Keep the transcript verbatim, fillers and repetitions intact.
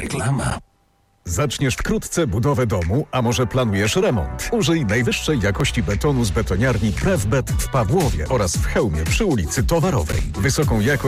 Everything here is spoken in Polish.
Reklama. Zaczniesz wkrótce budowę domu, a może planujesz remont? Użyj najwyższej jakości betonu z betoniarni Prefbet w Pawłowie oraz w Chełmie przy ulicy Towarowej. Wysoką jakość